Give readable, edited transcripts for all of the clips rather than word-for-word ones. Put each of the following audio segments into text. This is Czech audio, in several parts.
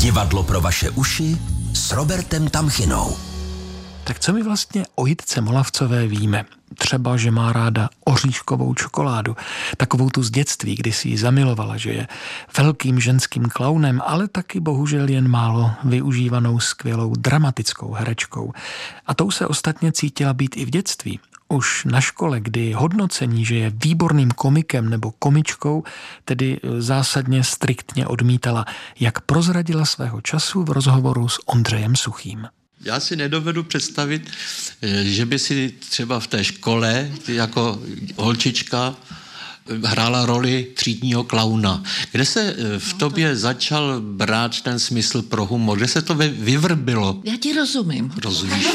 Divadlo pro vaše uši s Robertem Tamchinou. Tak co my vlastně o Jitce Molavcové víme? Třeba, že má ráda oříškovou čokoládu, takovou tu z dětství, kdy si ji zamilovala, že je velkým ženským klaunem, ale taky bohužel jen málo využívanou skvělou dramatickou herečkou. A tou se ostatně cítila být i v dětství. Už na škole, kdy hodnocení, že je výborným komikem nebo komičkou, tedy zásadně striktně odmítala, jak prozradila svého času v rozhovoru s Ondřejem Suchým. Já si nedovedu představit, že by si třeba v té škole jako holčička hrála roli třídního klauna. Kde se v tobě začal brát ten smysl pro humor? Kde se to vyvrbilo? Já ti rozumím. Rozumíš?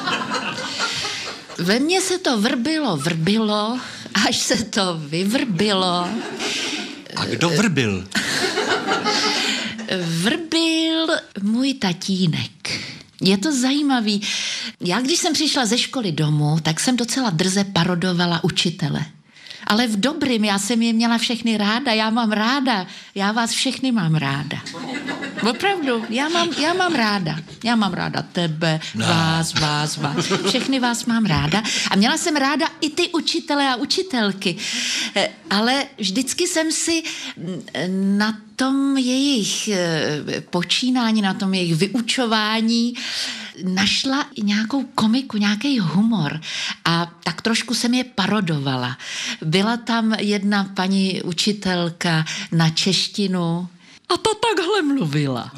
Ve mně se to vrbilo, až se to vyvrbilo. A kdo vrbil? Vrbil můj tatínek. Je to zajímavý. Já, když jsem přišla ze školy domů, tak jsem docela drze parodovala učitele. Ale v dobrým, já jsem je měla všechny ráda, já vás všechny mám ráda. Opravdu, já mám ráda. Já mám ráda tebe, vás, všechny vás mám ráda. A měla jsem ráda i ty učitele a učitelky. Ale vždycky jsem si na tom jejich počínání, na tom jejich vyučování našla nějakou komiku, nějaký humor a tak trošku jsem je parodovala. Byla tam jedna paní učitelka na češtinu a ta takhle mluvila.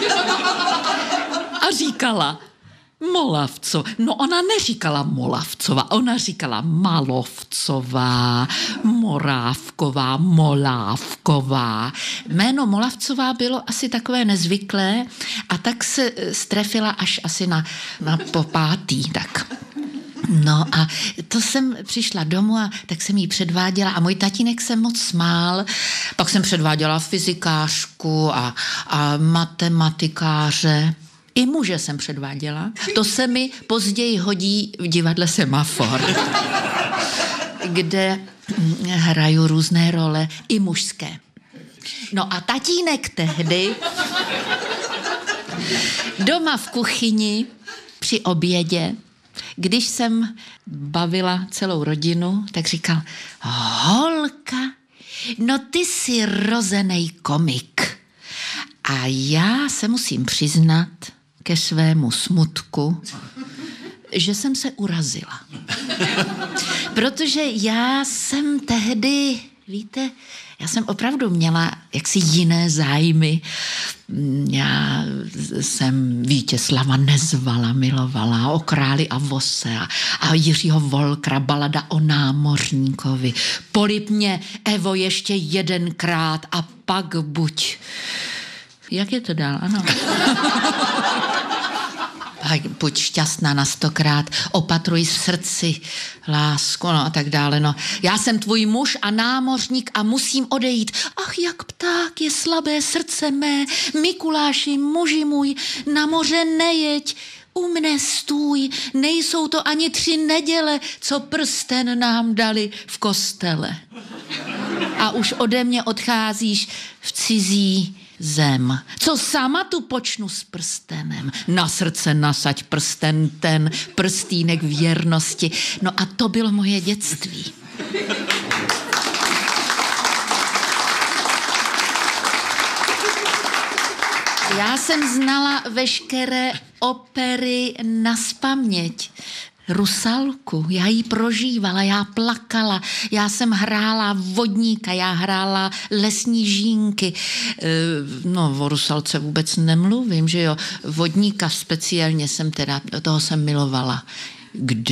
A říkala Molavco. No ona neříkala Molavcová, ona říkala Malovcová, Morávková, Molávková. Jméno Molavcová bylo asi takové nezvyklé a tak se strefila až asi na popátý, tak. No a to jsem přišla domů a tak jsem jí předváděla a můj tatínek se moc smál. Pak jsem předváděla fyzikářku a matematikáře. I muže jsem předváděla. To se mi později hodí v divadle Semafor, kde hraju různé role, i mužské. No a tatínek tehdy doma v kuchyni při obědě, když jsem bavila celou rodinu, tak říkal, holka, no ty jsi rozenej komik. A já se musím přiznat ke svému smutku, že jsem se urazila. Protože já jsem tehdy, víte, já jsem opravdu měla jaksi jiné zájmy. Já jsem Vítězslava Nezvala milovala, o Králi a Vose a Jiřího Volkra, balada o námořníkovi. Polib mě, Evo, ještě jedenkrát a pak buď... Jak je to dál? Ano. Buď šťastná na 100krát, opatruj v srdci lásku, no a tak dále. No. Já jsem tvůj muž a námořník a musím odejít. Ach, jak pták je slabé srdce mé, Mikuláši, muži můj, na moře nejeď, u mne stůj, nejsou to ani 3 neděle, co prsten nám dali v kostele. A už ode mě odcházíš v cizí zem. Co sama tu počnu s prstenem? Na srdce nasaď prsten, ten prstýnek věrnosti. No a to bylo moje dětství. Já jsem znala veškeré opery nazpaměť. Rusalku, já ji prožívala, já plakala, já jsem hrála vodníka, já hrála lesní žínky. No, o Rusalce vůbec nemluvím, že jo. Vodníka speciálně jsem teda, toho jsem milovala.